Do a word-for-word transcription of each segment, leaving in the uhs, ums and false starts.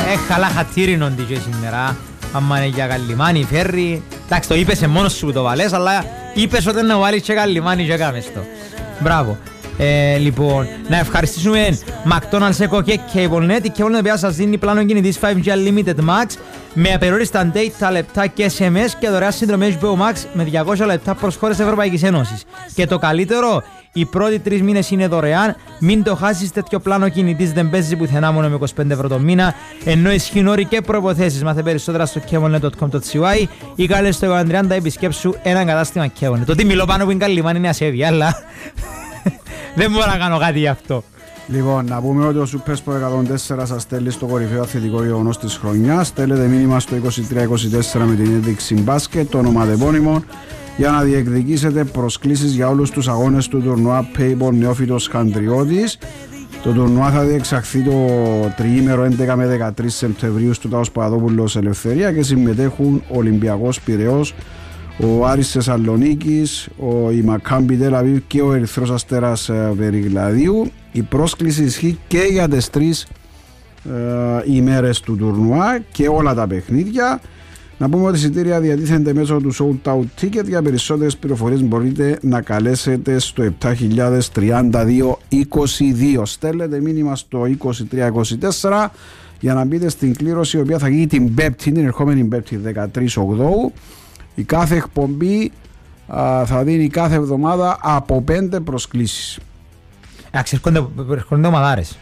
Έχαλα χατήρινον τι και σήμερα. Άμα είναι για Καλλιμάνι, φέρει. Εντάξει, το είπες μόνος σου το βαλές, αλλά είπες ότι να βάλεις και Καλλιμάνι και κάμες το. Μπράβο. Ε, λοιπόν, να ευχαριστήσουμε McDonald's Eco και CableNet. Η CableNet πια σας δίνει πλάνο κινητής φάιβ τζι Unlimited Max με απεριόριστα data, λεπτά και ες εμ ες και δωρεάν συνδρομή έιτς μπι ο Max με διακόσια λεπτά προς χώρες Ευρωπαϊκής Ένωσης. Και το καλύτερο, οι πρώτοι τρεις μήνες είναι δωρεάν. Μην το χάσεις, τέτοιο πλάνο κινητής δεν παίζει πουθενά, μόνο με είκοσι πέντε ευρώ το μήνα. Ενώ ισχύουν όροι και προϋποθέσεις. Μάθε περισσότερα στο cablenet τελεία com τελεία σι γουάι ή κάλεσε στο εκατόν τριάντα επισκέψου ένα κατάστημα CableNet. Το τι μιλώ πάνω που είναι Καλλιμάνι είναι ασέβεια, αλλά δεν μπορώ να κάνω κάτι γι' αυτό. Λοιπόν, να πούμε ότι ο Supersport εκατόν τέσσερα σας στέλνει στο κορυφαίο αθλητικό γεγονός της χρονιάς. Στέλνετε μήνυμα στο είκοσι τρία είκοσι τέσσερα με την ένδειξη μπάσκετ, το ονοματεπώνυμο, για να διεκδικήσετε προσκλήσεις για όλους τους αγώνες του τουρνουά Payball Νεόφυτος Χαντριώτης. Το τουρνουά θα διεξαχθεί το τριήμερο έντεκα με δεκατρείς Σεπτεμβρίου στο Τάος Παπαδόπουλος Ελευθερία και συμμετέχουν ο Ολυμπιακός Πειραιώς, ο Άρης Θεσσαλονίκης, ο η Μακάμπι Τελ Αβίβ και ο Ερυθρός Αστέρας Βεριγκλαδίου. Η πρόσκληση ισχύει και για τις τρεις ε, ημέρες του τουρνουά και όλα τα παιχνίδια. Να πούμε ότι η εισιτήρια διατίθενται μέσω του Sold Out Ticket. Για περισσότερες πληροφορίες μπορείτε να καλέσετε στο επτά χιλιάδες τριάντα δύο είκοσι δύο. Στέλνετε μήνυμα στο είκοσι τρία είκοσι τέσσερα για να μπείτε στην κλήρωση, η οποία θα γίνει την Πέμπτη, την ερχόμενη Πέμπτη δεκατρείς Οκτώου. Η κάθε εκπομπή α, θα δίνει κάθε εβδομάδα από πέντε προσκλήσεις. Εντάξει, έρχονται ομαδάρες.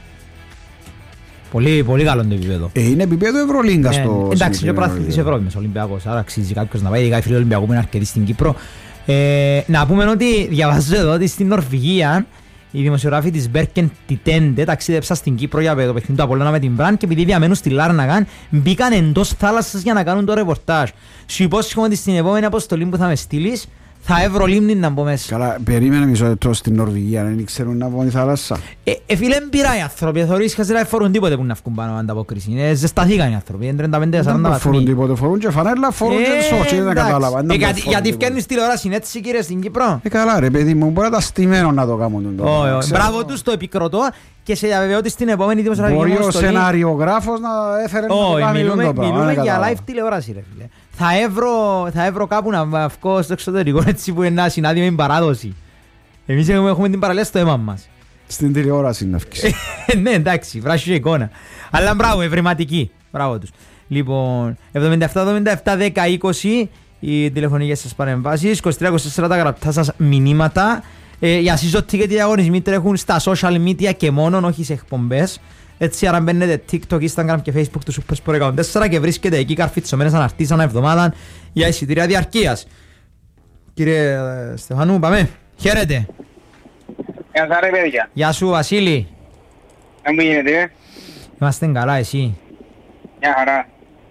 Πολύ, πολύ καλό το επίπεδο. Ε, είναι επίπεδο Ευρωλίγκα ε, στο. Εντάξει, είναι ο πρωταθλητής Ευρώπης μες Ολυμπιακός. Άρα αξίζει κάποιος να πάει, ειδικά οι φίλοι Ολυμπιακού που είναι αρκετοί στην Κύπρο. Ε, να πούμε ότι διαβάζω εδώ ότι στην Νορβηγία οι δημοσιογράφοι της Μπέρκεν Τιτέντε ταξίδεψαν στην Κύπρο για το παιχνίδι του Απόλλωνα με την Μπραν και επειδή διαμένουν στη Λάρναγαν μπήκαν εντός θάλασσας για να κάνουν το ρεπορτάζ. Σου υπόσχομαι ότι στην επόμενη αποστολή που θα με στείλεις θα ευρωλίμνη να μπω μέσα. Καλά, περίμενε μισό λεπτό στην Νορβηγία, δεν ξέρουν να βγουν η θάλασσα. Ε, ε φίλε, εμπειρά οι άνθρωποι, θεωρείς και δεν φορούν τίποτε που να βγουν πάνω ανταποκρίση. Είναι ζεσταθήκαν οι άνθρωποι, είναι τριάντα πέντε σαράντα βαθμοί. Δεν φορούν τίποτε, φορούν και φανέλα, φορούν και σότσι, δεν κατάλαβα. Γιατί φτιάχνεις τηλεόραση, είναι έτσι κύριε στην Κύπρο. Ε, καλά ρε παιδί μου, μπορεί να τα στημένο να το κάνουν. Μπράβο τους, το επικροτώ και σε διαβεβαιώ ότι στην επόμενη δημοσιογραφική αποστολή. Μπορεί ο σεναριογράφος να έφερε να το κάνει το πράγμα. Μιλούμε για live τηλεόραση ρε φίλε. Θα έβρω, θα έβρω κάπου να βγω στο εξωτερικό έτσι που είναι να συνάδει με την παράδοση. Εμείς έχουμε την παραλία στο αίμα μας. Στην τηλεόραση να βγεις. Ναι εντάξει, βράσου και εικόνα. Αλλά μπράβο, ευρηματική. Μπράβο τους. Λοιπόν, εβδομήντα επτά εβδομήντα επτά δέκα είκοσι οι τηλεφωνικές σας παρεμβάσεις, είκοσι τρία είκοσι τέσσερα τα γραπτά σας μηνύματα. Ε, για συζωτή και διαγωνισμοί τρέχουν στα social media και μόνο, όχι σε εκπομπές. Έτσι άρα μπαίνετε TikTok, Instagram και Facebook του Supersport εκατόν τέσσερα και βρίσκεται εκεί καρφιτσωμένες αναρτήσεις ανά εβδομάδα για εισιτήρια διαρκείας. Κύριε Στεφανού, πάμε. Χαίρετε. Γεια σας ρε παιδιά. Γεια σου Βασίλη. Να μου γίνεται. Είμαστε καλά, εσύ. Μια χαρά.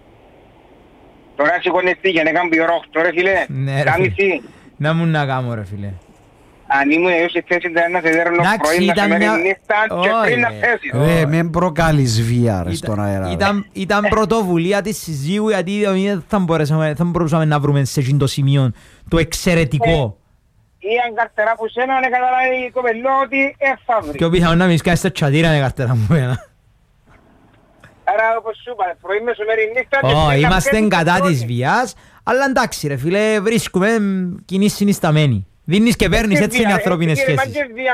Τώρα σηκώνεστε για να κάνω πιο ρόχτο ρε φίλε. Ναι ρε φίλε. Να μου να κάνω ρε φίλε. Αν ήμουν εγώ σε θέση να σε δέρνω πρωί να σε μέρει νύχτα και πριν να θέσεις. Ρε, μην προκάλεις βία στον αέρα. Ήταν πρωτοβουλία της συζύγου γιατί θα μπορούσαμε να βρούμε σε εκείνο το σημείο το εξαιρετικό. Ή αν καρτερά που σένα να καταλάβει η κοπελό ότι έφαυρει. Και ο πιθανόν να μην σκάσεις τα τσατήρα είναι καρτερά μου ένα. Άρα όπως σου είπα, πρωί μεσομέρι νύχτα και πριν να θέσεις. Είμαστε κατά της βίας, αλλά εντάξει ρε φίλε, βρίσκουμε κοινή συνισταμένη. Δίνεις και παίρνεις, έτσι είναι οι ανθρώπινες σχέσεις.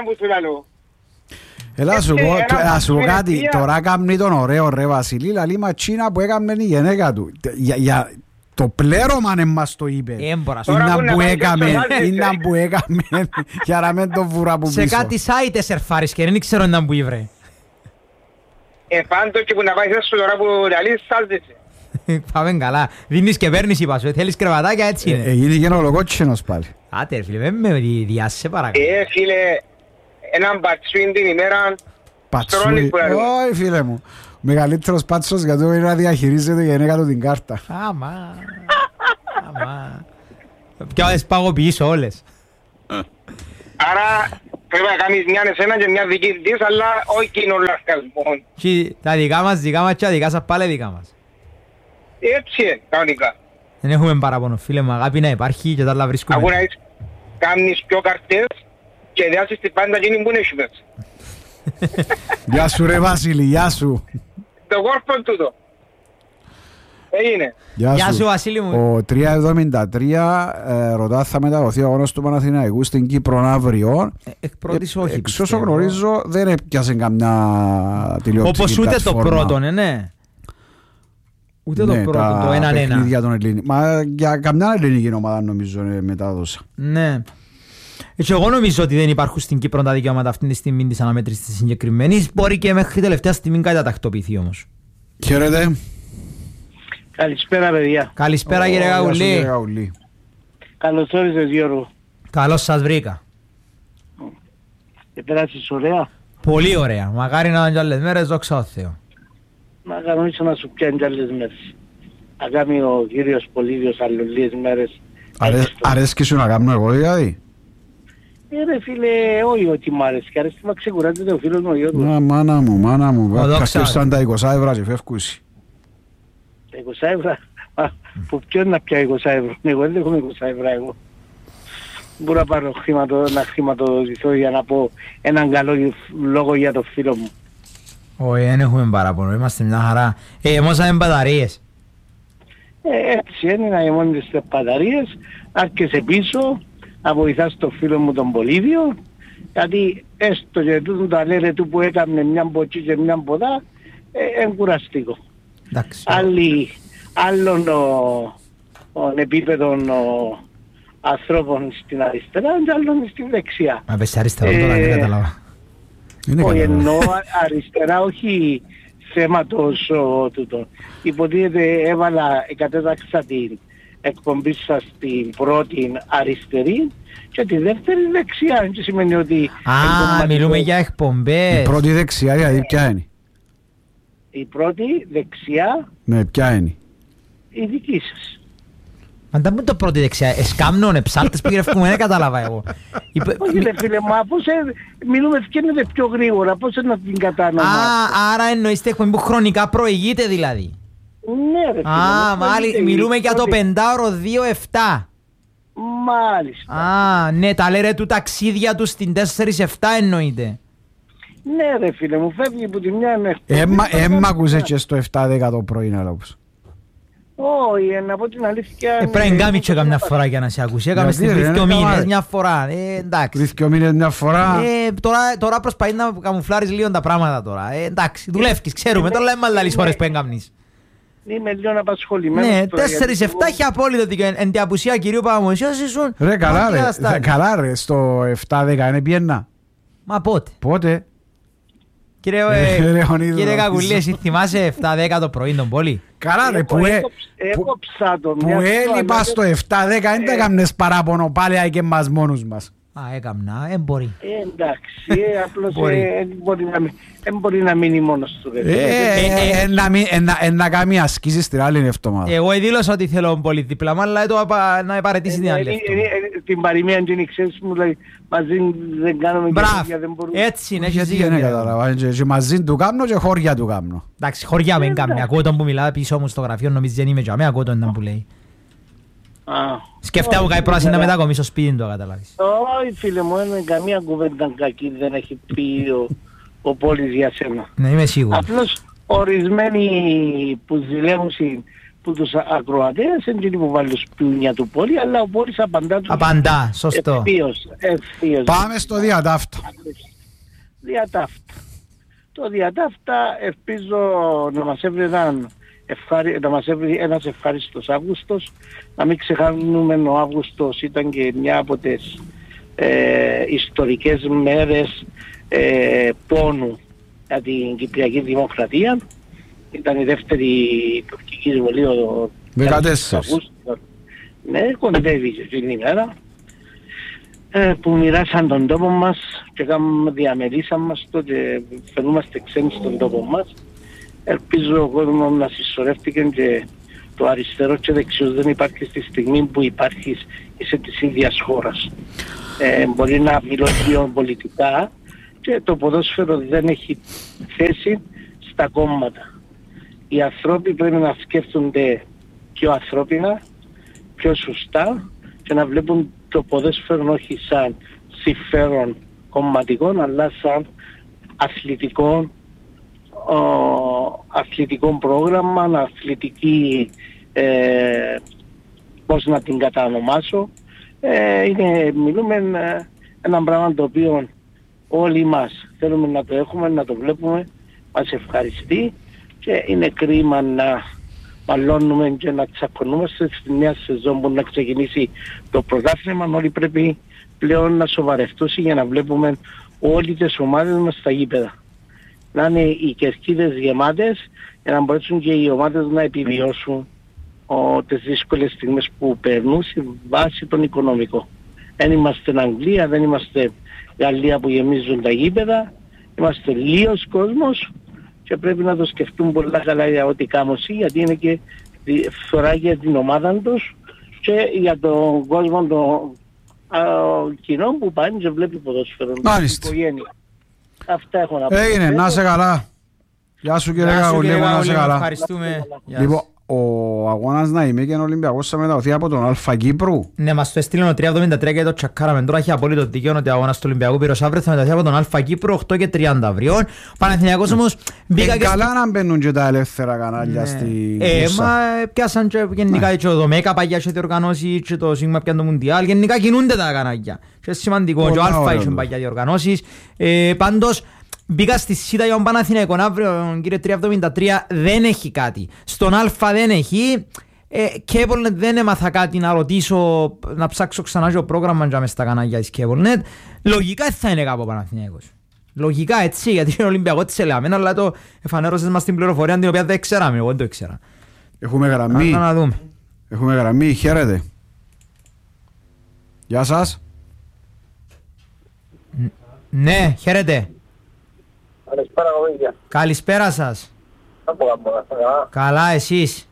Έλα σου πω, να σου πω κάτι, τώρα κάνει τον ωραίο ρε Βασιλή, λαλή ματσίνα που έκαμε η γενέκα του. Το πλέρωμα είναι μας το είπε. Είναι που έκαμε, είναι που έκαμε, για να μην το βουρά που πίσω. Σε κάτι site εσερφάρεις και δεν ξέρω να που ήβρε. Ε, πάντως και που να πάει σου τώρα που λαλείς σάλτεσαι. Πάμε καλά. Δίνεις και παίρνεις είπα σου. Θέλεις κρεβατάκια, έτσι είναι. Έγινε και ολοκότσινος πάλι. Άτε φίλε, με διάσαι παρακαλώ. Ε φίλε, έναν πατσούιν την ημέρα. Πατσούιν, όχι φίλε μου. Μεγαλύτερος πάτσος γιατί είναι να διαχειρίζεται για γενέκα του την κάρτα. Άμα, άμα. Ποιο τις παγωποιήσω όλες. Άρα πρέπει να κάνεις μια εσένα και μια δική της, αλλά όχι κοινών λαρκασμών. Τα δικά μας, δικά μας και τα δικά σας πάλι δικά μας. Έτσι είναι, κανονικά. Δεν έχουμε παραπονό φίλε μου, αγάπη να υπάρχει και τα άλλα βρίσκουμε. Αφού να έχεις κάνεις πιο καρτές και διάσεις την πάντα εκείνη που είναι μέσα. Γεια σου ρε Βασίλη, γεια σου. Το κόρπο τούτο. Έγινε. Γεια Γεια σου. σου, Βασίλη μου. Ο τριακόσια εβδομήντα τρία ε, ρωτά θα μεταδοθεί ο αγώνας του Παναθηναϊκού στην Κύπρο αύριο. Ε, Εκ πρώτης όχι. Εξ όσο πιστεύω. γνωρίζω δεν έπιασε καμιά τηλεοπτική Όπως ούτε το πλατφόρμα. πρώτο, ναι, ναι. Ούτε Ναι, το πρώτο, τα το έναν ένα. παιχνίδια των Ελλήνων. Μα για καμιά ελληνική ομάδα νομίζω ε, μετάδοσα. Ναι. Έτσι, εγώ νομίζω ότι δεν υπάρχουν στην Κύπρο τα δικαιώματα αυτή τη στιγμή της αναμέτρησης της συγκεκριμένης. Μπορεί και μέχρι τελευταία στιγμή κάτι να τακτοποιηθεί όμως. Χαίρετε. Καλησπέρα παιδιά. Καλησπέρα κύριε Γεια σου, κύριε Καγουλή. Καγουλή. Καλώς όρισες Γιώργο. Καλώς σας βρήκα. Και πέρασεις ωραία. Πολύ ωραία. Μακάρι να ήταν κι άλλες μέρες, δόξα τω Θεώ. Να κανονίσω να σου πιάνει κι άλλες μέρες. Να κάνει ο κύριος Πολύδιος αλλολίες μέρες. Αρέ- Αρέσκει σου να κάνω εγώ δηλαδή. Ε ρε φίλε, όχι ότι μ' αρέσει. Αρέσει να ξεκουράζεται ο φίλος μου ο Γιώργος. Μα, μάνα μου, μάνα μου. Ο δόξα. Καστεύσαν τα είκοσι ευρώ και φεύγουσι. Τα είκοσι ευρώ. Μα, που ποιον να πιάει είκοσι ευρώ. Εγώ δεν έχω είκοσι ευρώ εγώ. Μπορώ να πάρω χρήματο, να χρηματοδοτηθώ για να πω έναν καλό λόγο για το φίλο μου. Όχι, δεν έχουμε παράπονο. Είμαστε μια χαρά. Ε, εμώσαμε μπαταρίες. Ε, έτσι είναι να γεμώνεις τις μπαταρίες, άρχεσαι πίσω, να βοηθάς τον φίλο μου τον Πολύδιο, γιατί έστω και τούτο το αλέρε του που έκανε μια μποτσί και μια μποδά, ε, είναι κουραστικό. Εντάξει. Άλλοι, άλλων των επίπεδων ο, ανθρώπων στην αριστερά και άλλων στην δεξιά. Μα πες αριστερό τώρα, Ε, δεν κατάλαβα. Είναι Όχι, καλό. εννοώ α- αριστερά, όχι θέματος ο, τούτο. Υποτίθεται έβαλα, κατέταξα την εκπομπή σας στην πρώτη αριστερή και τη δεύτερη δεξιά. Δεν σημαίνει ότι... Α, εγκομματικό. μιλούμε για Η εκπομπές. πρώτη δεξιά δηλαδή ποια είναι. Η πρώτη δεξιά, Ναι, ποια είναι. η δική σας. Μα δεν μου το πρώτη δεξιά. Εσκάμνων, εψάλτες που γυρεύκουμε, δεν κατάλαβα εγώ. Είπε- Όχι ρε φίλε, μα πώς ε, μιλούμε φτιάχνετε πιο γρήγορα, πώς να την κατάνομα. Α, άρα εννοείστε εκπομπή που χρονικά προηγείται δηλαδή. Ναι ρε φίλε. Α, μα μάλιστα, η μιλούμε για το πρώτη- πεντάωρο δύο επτά. Μάλιστα. Α, ναι, τα λέρε του ταξίδια του στην τέσσερα επτά εννοείται. Ναι ρε φίλε μου, φεύγει που τη μια είναι... Έμα ακούσε και στο επτά δέκα το πρωί να λόγω. Όχι, ε, να πω την αλήθεια... Ε, πρέπει να κάνει και καμιά φορά για να σε ακούσει. Έκαμε Γιατί, στις ρε, δύο είναι μήνες καλά. μια φορά. Ε, εντάξει. Βρίσκει ο μήνες μια φορά. Ε, τώρα, τώρα προσπαθεί να καμουφλάρεις λίγο τα πράγματα τώρα. Ε, εντάξει, δουλεύκεις, ξέρουμε. Τώρα λέμε άλλες φορές που έγκαμνεις. Είμαι λίγο απασχολημένος. Ναι, τώρα, τέσσερα γιατί επτά έχει απόλυτο δίκιο. Εν τη απουσία κυρίου Παπαμωσιός ήσουν... Ρε καλά μακριά ρε, τα στάδια. ρε, καλά ρε, στο επτά δέκα είναι πιένα. Μα πότε. Πότε. Κύριε, Ε, ε, Λεωνίδου, κύριε νομίζω. Κακουλή, εσύ θυμάσαι επτά δέκα το πρωί τον πόλη. Καλά ρε, Εγώ που, ε, έκοψ- που, έκοψα το που μια έλειπα φορά, στο επτά δέκα δεν τα Ε. έκαμνες παράπονο πάλι και μας μόνους μας. Α, έκαμνα, ε, μπορεί. Ε, εντάξει, ε, απλώς Μπορεί. ε, δεν μπορεί, να μην- δεν μπορεί να μείνει μόνος του. ρε. Ε, ε, ε, ε, να μην- ε, να- ε, να κάνει ασκήσεις την άλλη εβδομάδα. Εγώ δήλωσα ότι θέλω πολύ δίπλα, αλλά το απα- να επαρετήσει την άλλη Ε, αυτό. ε, ε, Την παροιμία την ξέρεις μου λέει μαζί δεν κάνουμε Μπράβο, γερίδια, δεν μπορούμε. έτσι είναι, έχεις Γιατί δίκιο. δεν κύριε. κατάλαβα. Και- και μαζί του κάμνω και χώρια του κάμνω. Εντάξει, χωριά με Εντάξει. κάμια. Ακούω τον που μιλά πίσω μου στο γραφείο, νομίζεις δεν είμαι τζαμέ, ακούω τον που λέει. Α. Σκεφτάω Όχι, κάτι πράσινο να καλά. μετακομίσω στο σπίτι του, καταλάβεις. Όχι φίλε μου, είναι καμία κουβέντα κακή δεν έχει πει ο, ο Πόλης για σένα. Ναι, είμαι σίγουρο. Απλώς ορισμένοι που ζηλεύουν συ- που τους α- ακροατές είναι εκείνοι που βάλουν σπιούνια του Πόλη, αλλά ο Πόλης απαντά τους Απαντά, σωστό. ευθείως, ευθείως. Πάμε στο διατάφτο. Διατάφτα. Το διατάφτα ελπίζω να μας έβρει έναν ευχάρι... να μας έβρει ένας ευχάριστος Αύγουστος. Να μην ξεχάνουμε ο Αύγουστος ήταν και μια από τις ε, ιστορικές μέρες ε, πόνου για την Κυπριακή Δημοκρατία. Ήταν η δεύτερη τουρκική εισβολή ο δεκατέσσερα. Αυγούστου. Ναι, κοντεύει και την ημέρα. Ε, που μοιράσαν τον τόπο μας και κάνουμε διαμερίσαν μας το και φαινούμαστε ξένοι στον τόπο μας. Ελπίζω ο κόσμος να συσσωρεύτηκε και το αριστερό και δεξιός δεν υπάρχει στη στιγμή που υπάρχει είσαι της ίδιας χώρας. Ε, μπορεί να μιλώ πιο πολιτικά και το ποδόσφαιρο δεν έχει θέση στα κόμματα. Οι άνθρωποι πρέπει να σκέφτονται πιο ανθρώπινα, πιο σωστά και να βλέπουν το ποδόσφαιρο όχι σαν συμφέρον κομματικών αλλά σαν αθλητικό ο, αθλητικό πρόγραμμα, αθλητική, ε, πώς να την κατανομάσω, ε, είναι, μιλούμε ε, ένα πράγμα το οποίο όλοι μας θέλουμε να το έχουμε, να το βλέπουμε, μας ευχαριστεί και είναι κρίμα να μαλώνουμε και να τσακωνούμαστε στη μια σεζόν που να ξεκινήσει το πρωτάθλημα. Όλοι πρέπει πλέον να σοβαρευτούν για να βλέπουμε όλες τις ομάδες μας στα γήπεδα. Να είναι οι κερκίδες γεμάτες για να μπορέσουν και οι ομάδες να επιβιώσουν ο, τις δύσκολες στιγμές που περνούν στη βάση των οικονομικών. Δεν είμαστε Αγγλία, δεν είμαστε Γαλλία που γεμίζουν τα γήπεδα. Είμαστε λίγος κόσμος και πρέπει να το σκεφτούν πολλά καλά για ό,τι κάνουν, γιατί είναι και φθορά για την ομάδα τους και για τον κόσμο των κοινών που πάνε και βλέπει ποδόσφαιρο. Μάλιστα. Αυτά έχω να πω. Έγινε, να σε καλά. Γεια σου κύριε Γαγουλή, να σε καλά. Ευχαριστούμε. Λοιπόν, ο αγώνας να είμαι και ο Ολυμπιακός θα μεταδοθεί από τον Αλφα Κύπρου. Ναι, μας το έστειλε ο τρία εβδομήντα τρία και το τσακάραμε. Τώρα έχει απόλυτο δίκαιο ότι ο αγώνας του Ολυμπιακού Πύρος αύριο θα μεταδοθεί από τον Αλφα Κύπρου οκτώ και τριάντα αύριο. Ο Παναθηναϊκός όμως μπήκα και... καλά να μπαίνουν και τα ελεύθερα κανάλια στη κούρσα. Ε, μα πιάσαν και γενικά και το ΜΕΚΑ παγιά και διοργανώσεις και το ΣΥΓΜΑ πιάνε το Μουντιάλ. Γενικά κινούνται τα κανάλια. Και σημαντικό και ο Αλφα έχουν παγιά διοργανώσεις. Πάντως μπήκα στη ΣΥΤΑ για τον Παναθηναϊκό αύριο, κύριε τρία εβδομήντα τρία, δεν έχει κάτι. Στον Αλφα δεν έχει. Ε, Κέμπολνετ δεν έμαθα κάτι να ρωτήσω, να ψάξω ξανά το πρόγραμμα για μες στα κανάλια της Κέμπολνετ. Λογικά θα είναι κάπου ο Παναθηναϊκός. Λογικά έτσι, γιατί είναι Ολυμπιακό της ελεγαμένα, αλλά το εφανέρωσες μας την πληροφορία την οποία δεν ξέραμε, εγώ δεν το ήξερα. Έχουμε γραμμή. Να δούμε. Έχουμε γραμμή, χαίρετε. Γεια σας. Ναι, χαίρετε. Καλησπέρα, κομμάτια. Καλησπέρα σας. Καλά, εσείς.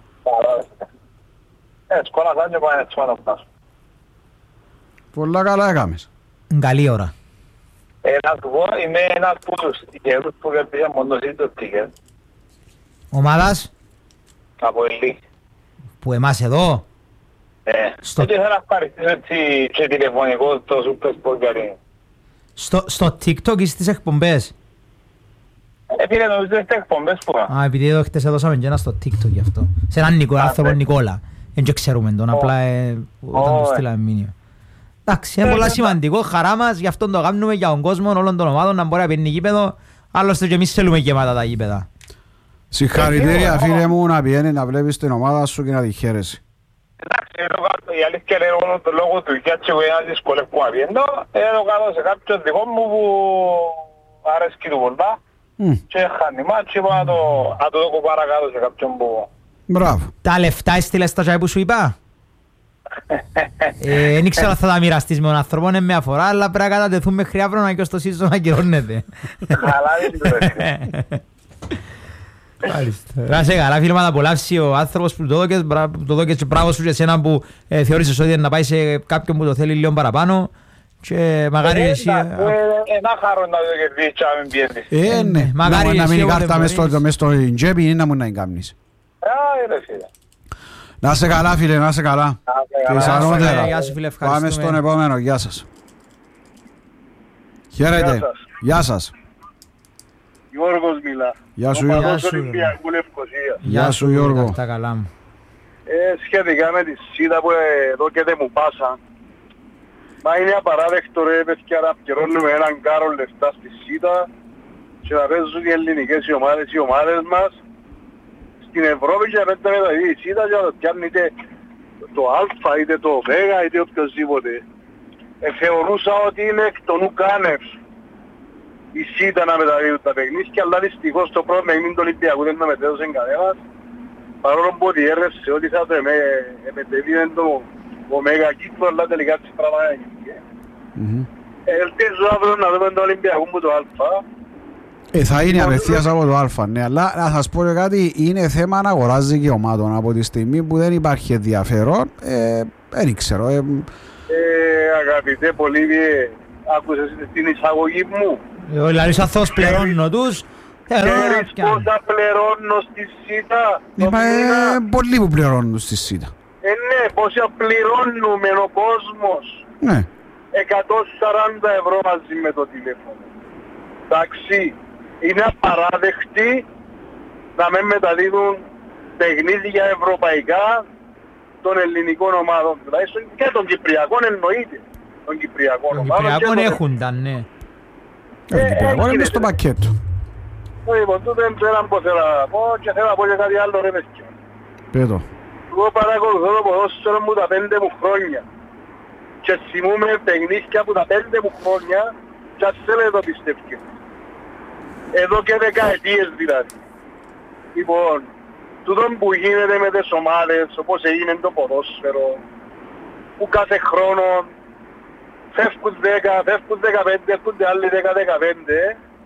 Ε, σκόλασαν και πάνε έτσι πάνω φτάσουν. Πολλά καλά έκαμες. Καλή ώρα. Ε, να του πω, είμαι ένας από τους τυχερούς που κερδίσαν μόνο εσύ το τίκερ. Ομάδας. Από Ελλή. Που εμάς εδώ. Ε, στο... έτσι θέλω να ευχαριστήσω έτσι και τηλεφωνικό το Super Sport Garden. Στο, στο TikTok ή στις εκπομπές. Ε, φίλε, νομίζω στις εκπομπές που Α, επειδή εδώ χτες έδωσαμε και ένα στο TikTok γι' αυτό. Σε έναν Νικόλα, άνθρωπο Νικόλα. Δεν και ξέρουμε τον, απλά ε, όταν του στείλαμε μήνυμα. Εντάξει, είναι πολλά σημαντικό, χαρά μας, γι' αυτό το κάνουμε για τον κόσμο όλων των ομάδων να μπορεί να πιένει γήπεδο. Άλλωστε και εμείς θέλουμε γεμάτα τα γήπεδα. Συγχαρητήρια φίλε μου να πιένει να βλέπεις την ομάδα σου και να τη χαίρεσαι. Εντάξει, η αλήθεια είναι το λόγο του γιατί εγώ ένα δυσκολεύω που απιέντω. Εγώ κάνω σε κάποιον δικό μου που αρέσκει του πολλά. Και χάνει μάτσι, είπα να το δω παρακάτω σε κάποιον που... Μπράβο. Τα λεφτά έστειλες στα τσάι που σου είπα. Δεν ήξερα θα τα μοιραστείς με τον άνθρωπο, είναι μια φορά, αλλά πρέπει να κατατεθούν μέχρι αύριο να και ως το σύζο να κυρώνεται. Καλά δεν Να σε καλά φίλε, να τα απολαύσει ο άνθρωπος που το δώκες και μπράβο σου και εσένα που θεώρησες ότι να πάει σε κάποιον που το θέλει λίγο παραπάνω. Και μακάρι εσύ... Ένα χαρό να το κερδίσεις και να μην πιέζεις. Ε, ναι. Να μείνει κάρτα μες στο τσέπι είναι να μου να εγκάμνεις. Α, ρε φίλε. Να σε καλά φίλε, να σε καλά. Γεια σου φίλε, ευχαριστούμε. Πάμε στον επόμενο, γεια σας. Χαίρετε. Γεια σας. Γιώργος μιλά. Γεια σου Γιώργο. Γεια σου Γιώργο. Τα καλά μου. Σχετικά με τη ΣΥΤΑ που εδώ και δεν μου πάσα. Μα είναι απαράδεκτο ρε παιδιά να πληρώνουμε έναν κάρο λεφτά στη ΣΥΤΑ και να παίζουν οι ελληνικές οι ομάδες, οι ομάδες μας στην Ευρώπη και να πέντε μετά η ΣΥΤΑ και να το πιάνουν είτε το Α είτε το Ω είτε οποιοσδήποτε. Ε, θεωρούσα ότι είναι εκ των ουκάνευς η ΣΥΤΑ να μεταδίδουν τα παιχνίδια, αλλά δυστυχώς το πρώτο παιχνίδι του Ολυμπιακού δεν με μετέδωσε κανένας, παρόλο που διέρευσε ότι θα το μετεδίδουν το ο Μέγα Κύπρο, αλλά τελικά τις πράγματα έγινε. Ελπίζω αύριο να δούμε το Ολυμπιακό μου το Α. Ε, θα είναι απευθείας από το Α, ναι, αλλά να σας πω κάτι, είναι θέμα να αγοράζει δικαιωμάτων από τη στιγμή που δεν υπάρχει ενδιαφέρον, ε, δεν ξέρω. Ε, ε, αγαπητέ Πολύβιε, άκουσες την εισαγωγή μου. Ο Λαρίς Αθώς πληρώνω τους. Ξέρεις πόσα πληρώνω στη ΣΥΤΑ. Ε, πολλοί που πληρώνουν στη ΣΥΤΑ. Ε, ναι, πόσα πληρώνουμε ο κόσμος. Ναι. εκατόν σαράντα ευρώ μαζί με το τηλέφωνο. Εντάξει. είναι απαράδεκτη να μην μεταδίδουν παιχνίδια ευρωπαϊκά των ελληνικών ομάδων. Δηλαδή και των Κυπριακών εννοείται. Των Κυπριακών Των ομάδων. Κυπριακών έχουνταν, ναι. Τον Κυπριακό είναι στο πακέτο. Λοιπόν, τούτο είναι το ένα που θέλω να πω και θέλω να πω και κάτι άλλο ρε παιδιά. Πέτω. Εγώ παρακολουθώ το ποδόσφαιρο μου τα πέντε μου χρόνια και θυμούμαι παιχνίδια από τα πέντε μου χρόνια και ας θέλετε το πιστεύετε. Εδώ και δεκαετίες δηλαδή. Λοιπόν, τούτο που γίνεται με τις ομάδες, όπως έγινε το ποδόσφαιρο, που κάθε χρόνο φεύγουν δέκα, φεύγουν δεκαπέντε, φεύγουν άλλοι δέκα δεκαπέντε,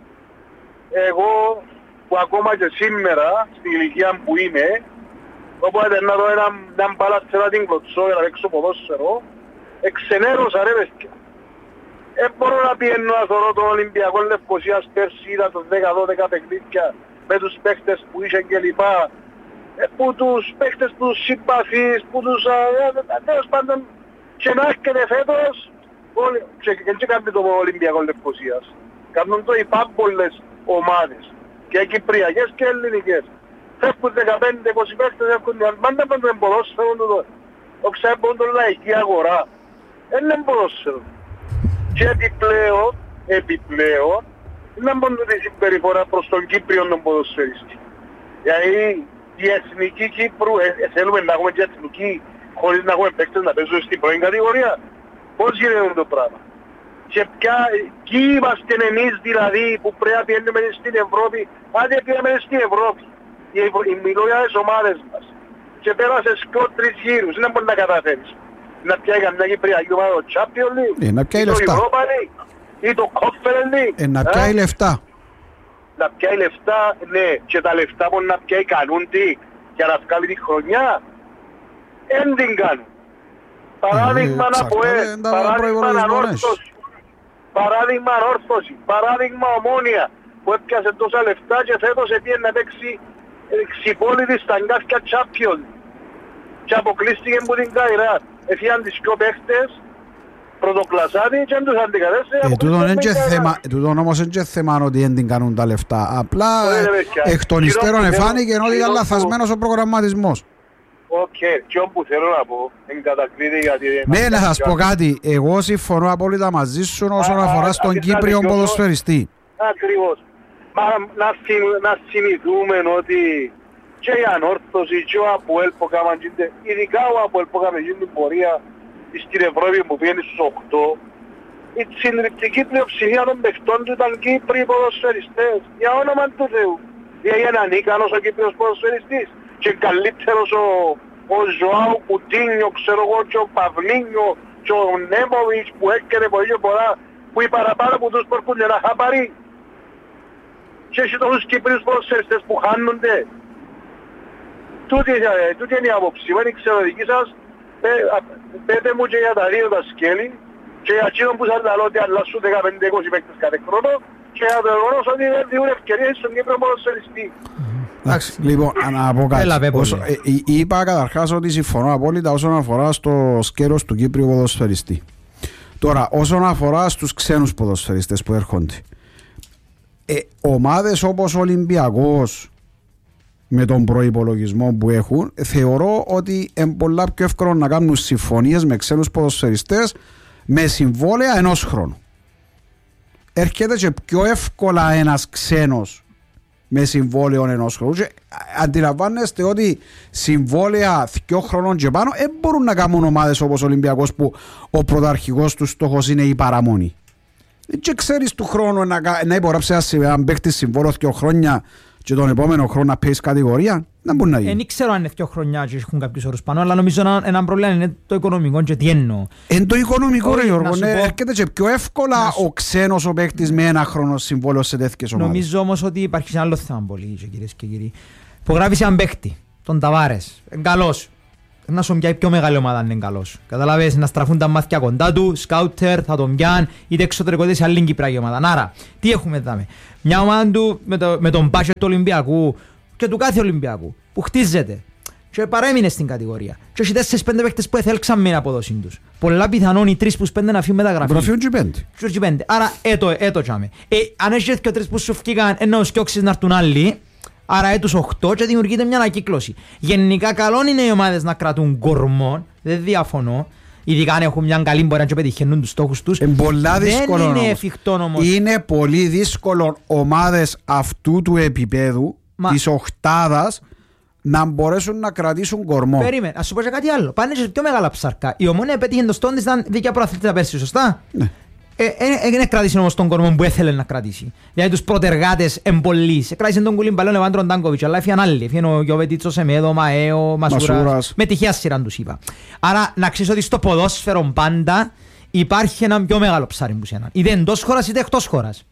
εγώ που ακόμα και σήμερα, στην ηλικία που είμαι, οπότε να δω έναν μπάλα να την κλωτσώ για να παίξω ποδόσφαιρο, εξενέρωσα ρε παιδιά. Δεν μπορώ να πιένω να θωρώ τον Ολυμπιακό Λευκωσίας πέρσι, είδα τους δέκα δώδεκα παιχνίδια με τους παίχτες που είχαν κλπ. Που τους παίχτες που τους συμπαθείς, που τους... τέλος πάντων και να έρχεται φέτος και δεν κάνει το Ολυμπιακό Λευκωσίας. Κάνουν το οι πάμπολες ομάδες και κυπριακές και ελληνικές. Φεύγουν δεκαπέντε είκοσι παίχτες, φεύγουν πάντα με τον ποδόσφαιρο του τώρα. Το ξέρουν τον λαϊκή αγορά. Δεν είναι ποδόσφαιρο. Και επιπλέον, επιπλέον, είναι μόνο τη συμπεριφορά προς τον Κύπριο τον ποδοσφαιριστή. Δηλαδή η εθνική Κύπρου, ε, ε, θέλουμε να έχουμε και εθνική χωρίς να έχουμε παίκτες να παίζουν στην πρώτη κατηγορία. Πώς γίνεται το πράγμα. Και ποια, ποιοι είμαστε εμείς δηλαδή που πρέπει να πιένουμε στην Ευρώπη, άντε πιένουμε στην Ευρώπη. Οι, οι μιλώ για τις ομάδες μας. Και πέρασες και τρεις γύρους, δεν μπορεί να καταφέρεις. Να πιάει καμιά Κυπριακή ομάδα το Champions League, ε, να πιάει λεφτά. Europa League, ή το Conference League. Ε, να πιάει ε? λεφτά. Να πιάει λεφτά, ναι, και τα λεφτά που να πιάει κανούν τι, για να βγάλει τη χρονιά, δεν την κάνουν. Παράδειγμα να πω, ε, παράδειγμα ανόρθωση, παράδειγμα ανόρθωση, παράδειγμα Ομόνια, που έπιασε τόσα λεφτά και φέτος έπιανε να παίξει ξυπόλυτη στα γκάφια Champions και αποκλείστηκε από την Καϊράτ. Έφυγαν τις πιο παίχτες, πρωτοκλασσάτοι και δεν τους αντικατέστηκε. Τούτον όμως είναι και θέμα ότι δεν την κάνουν τα λεφτά. Απλά εκ των υστέρων εφάνηκε ότι ήταν λαθασμένος ο προγραμματισμός. Οκ, και όπου θέλω να πω, εν κατακρίτη γιατί... Ναι, να σας πω κάτι. Εγώ συμφωνώ απόλυτα μαζί σου όσον αφορά στον Κύπριο ποδοσφαιριστή. Ακριβώς. Μα να θυμηθούμε ότι και η ανόρθωση και ο Αποέλ που έκαναν, ειδικά ο Αποέλ που έκαναν την πορεία στην Ευρώπη που πήγαινε στους οκτώ, η συντριπτική πλειοψηφία των παιχτών του ήταν Κύπριοι ποδοσφαιριστές. Για όνομα του Θεού. Δηλαδή είναι ανίκανος ο Κύπριος ποδοσφαιριστής και καλύτερος ο, ο Ζωάου Κουτίνιο, ξέρω εγώ, και ο Παυλίνιο και ο Νέμοβιτς που έκαινε πολύ πολλά, που οι παραπάνω από τους που έρχονται να χαπαρεί. Και έχει τόσους Κύπριους ποδοσφαιριστές που χάνονται. Τούτη, τούτη είναι η άποψη, δεν ξέρω δική σας. Πέτε μου και για τα δύο τα σκέλη και για εκείνον που σας λαλώ ότι αλλάσουν δεκαπέντε είκοσι παίκτες κάθε χρόνο και για το εγγονός ότι δεν διούν ευκαιρίες στον Κύπρο ποδοσφαιριστή. Εντάξει, λοιπόν, να πω κάτι. Είπα καταρχάς ότι συμφωνώ απόλυτα όσον αφορά στο σκέλος του Κύπριου ποδοσφαιριστή. Τώρα, όσον αφορά στους ξένους ποδοσφαιριστές που έρχονται, ομάδες όπως ο Ολυμπιακός, με τον προϋπολογισμό που έχουν, θεωρώ ότι είναι πολλά πιο εύκολο να κάνουν συμφωνίες με ξένους ποδοσφαιριστές με συμβόλαια ενός χρόνου. Έρχεται και πιο εύκολα ένας ξένος με συμβόλαιο ενός χρόνου. Και αντιλαμβάνεστε ότι συμβόλαια δύο χρόνων και πάνω δεν μπορούν να κάνουν ομάδες όπως ο Ολυμπιακός που ο πρωταρχικός του στόχος είναι η παραμονή. Και ξέρεις του χρόνου να, να υπογράψει έναν παίκτη συμβόλαιο δύο χρόνια και τον επόμενο χρόνο να πέσει κατηγορία, δεν μπορεί να γίνει. Δεν ξέρω αν είναι δύο χρονιά και έχουν κάποιους όρους πάνω, αλλά νομίζω ένα, ένα πρόβλημα είναι το οικονομικό και τι εννοώ. Εν το οικονομικό, ρε Γιώργο, ναι, έρχεται και πιο εύκολα ο ξένος ο παίκτης με ένα χρόνο συμβόλαιο σε τέτοιες ομάδες. Νομίζω όμως ότι υπάρχει ένα άλλο θέμα πολύ, κυρίες και κύριοι. Υπογράφησε έναν παίκτη, τον Ταβάρες, είναι καλός. Να σου πιάει πιο μεγάλη ομάδα αν είναι καλός. Καταλάβες, να στραφούν τα μάτια κοντά του, σκάουτερ, θα τον πιάνουν, είτε εξωτερικότητες σε άλλη Κυπριακή ομάδα. Άρα, τι έχουμε εδώ. Μια ομάδα του με, το, με τον μπάτσετ του Ολυμπιακού και του κάθε Ολυμπιακού που χτίζεται. και παρέμεινε στην κατηγορία. Και έχει τέσσερις πέντε παίκτες που έθελξαν με την αποδόση τους. Πολλά πιθανόν οι τρεις που σπέντε να φύγουν μεταγραφή. Προφύγουν και πέντε. Και πέντε. Άρα έτω, έτω τσάμε. Ε, αν έχεις και ο τρεις που σου φύγαν ενώ ο σκιώξεις να έρθουν άλλοι, άρα έτους οκτώ και δημιουργείται μια ανακύκλωση. Γενικά καλό είναι οι ομάδες να κρατούν κορμό, δεν διαφωνώ. Ειδικά αν έχουν μια καλή μπορεί να πετυχαίνουν τους στόχους τους. Είναι πολλά δύσκολο. Δεν είναι εφικτό όμως. Είναι πολύ δύσκολο ομάδες αυτού του επίπεδου, Μα... της οχτάδας, να μπορέσουν να κρατήσουν κορμό. Περίμενε, ας σου πω και κάτι άλλο. Πάνε σε πιο μεγάλα ψαρκά. Η Ομόνια πέτυχε το στόν της, ήταν δίκαια προαθλήτρια πέρσι, σωστά. Ναι. Δεν κράτησε όμως τον κορμό που έθελε να κρατήσει. Δηλαδή τους πρωτεργάτες εμπολείς. Κράτησε τον Κουλιμπαλό, Λεβάντρον Τάνκοβιτς, αλλά έφυγαν άλλοι. Έφυγαν ο Γιωβετίτσος, Εμέδο, Μαέο, Μασούρας. Με τυχαία σειρά τους είπα. Άρα να ξέρεις ότι στο ποδόσφαιρο πάντα υπάρχει ένα πιο μεγάλο ψάρι που σένα. Είτε εντός χώρας είτε εκτός χώρας.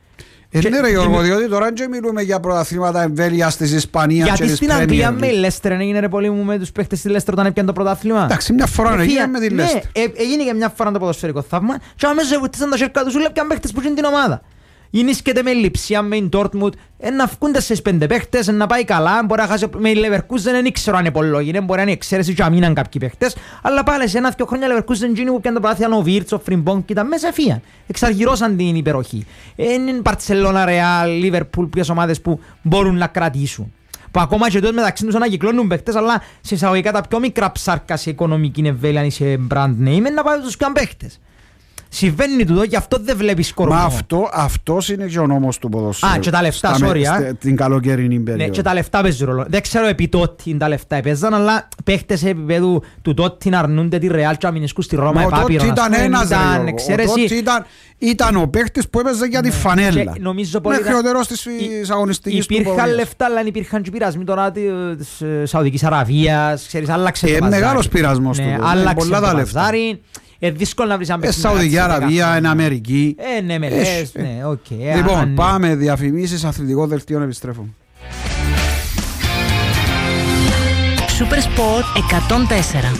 Ε, ναι ρε Γιώργο, διότι τώρα δεν μιλούμε για πρωταθλήματα εμβέλειας της Ισπανίας και της Πρέμιερ. Γιατί στην Αγγλία με η Λέστερ έγινε ρε πολύ μου με τους παίχτες της Λέστερ όταν έπιαν το πρωτάθλημα. Εντάξει, μια φορά έγινε με τη Λέστερ. Ναι, έγινε και μια φορά το ποδοσφαιρικό θαύμα και αμέσως βουτήσαν τα σέρκα τους έπιαν παίχτες που είναι την ομάδα. Γεννήσκεται με Λιψία, με Ντόρτμουντ, να βγουν τέσσερις πέντε παίχτες, να πάει καλά, μπορεί να χάσει με η Leverkusen, δεν ξέρω αν υπολόγινε, μπορεί να είναι εξαίρεση και αμήναν κάποιοι παίχτες, αλλά πάλι σε ένα-δυο χρόνια Leverkusen γίνει που πιάνε το πρωτάθλημα ο Βίρτς, ο Φριμπόνκ, ήταν μέσα φύγαν, εξαργυρώσαν την υπεροχή. Είναι Μπαρτσελώνα, Ρεάλ, Λίβερπουλ, ποιες ομάδες που μπορούν να κρατήσουν. Που ακόμα και τότε μεταξύ τους ανακυκλώνουν παίχτες, αλλά σε εισαγωγικά τα πιο μικρά ψάρκα σε οικονομική εμβέλεια ή σε brand name, να πάει τους πιάνε παίχτες. Συμβαίνει τούτο, γι' αυτό δεν βλέπεις κορμό. Μα αυτό, αυτός είναι και ο νόμος του ποδοσφαίρου. Α, και τα λεφτά, sorry. Στε, την καλοκαιρινή περίοδο. Ναι, και τα λεφτά παίζουν ρόλο. Δεν ξέρω επί τότε τα λεφτά έπαιζαν, αλλά παίχτες επίπεδου του τότε να αρνούνται τη Ρεάλ και αμυνισκού στη Ρώμα. Μα τότε ήταν ένας ρε τότε ήταν, ήταν ο παίχτης που έπαιζε για τη φανέλα. Μέχρι ο τερός της αγωνιστικής του υπήρχαν λεφτά, αλλά υπήρχαν και πειρασμοί τώρα της Σαουδικής Αραβίας. Ξέρεις, άλλαξε το παζάρι. Ε, μεγάλος πειρασμός του. Άλλαξε το παζάρι. Είναι δύσκολο να βρεις αν παίξεις. Σαουδική Αραβία, εν Αμερική. Ε, ναι, μελές, ναι, οκ. Λοιπόν, πάμε διαφημίσεις, αθλητικό δελτίο, επιστρέφουμε. Super Sport εκατόν τέσσερα.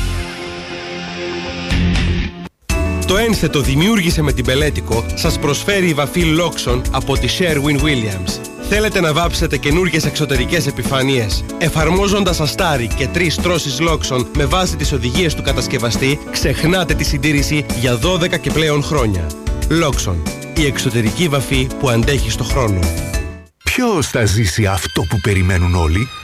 Το ένθετο δημιούργησε με την Πελέτικο σας προσφέρει η βαφή Loxon από τη Sherwin-Williams. Θέλετε να βάψετε καινούργιες εξωτερικές επιφανείες εφαρμόζοντας αστάρι και τρεις τρώσεις Loxon με βάση τις οδηγίες του κατασκευαστή, ξεχνάτε τη συντήρηση για δώδεκα και πλέον χρόνια. Loxon, η εξωτερική βαφή που αντέχει στο χρόνο. Ποιος θα ζήσει αυτό που περιμένουν όλοι?